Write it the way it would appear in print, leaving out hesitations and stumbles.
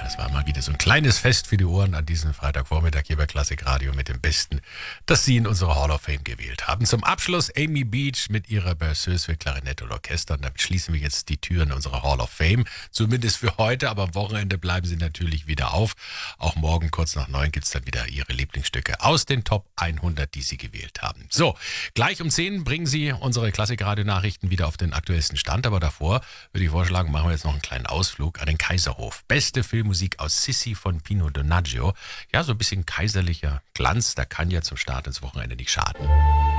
Das war mal wieder so ein kleines Fest für die Ohren an diesem Freitagvormittag hier bei Klassikradio mit dem Besten, das Sie in unsere Hall of Fame gewählt haben. Zum Abschluss Amy Beach mit ihrer Berceuse für Klarinette und Orchester. Und damit schließen wir jetzt die Türen unserer Hall of Fame. Zumindest für heute, aber am Wochenende bleiben sie natürlich wieder auf. Auch morgen kurz nach 9 gibt es dann wieder Ihre Lieblingsstücke aus den Top 100, die Sie gewählt haben. So, gleich um 10 bringen Sie unsere Klassikradio-Nachrichten wieder auf den aktuellsten Stand. Aber davor würde ich vorschlagen, machen wir jetzt noch einen kleinen Ausflug an den Kaiserhof. Beste Filmmusik aus Sissi von Pino Donaggio. Ja, so ein bisschen kaiserlicher Glanz, da kann ja zum Start ins Wochenende nicht schaden.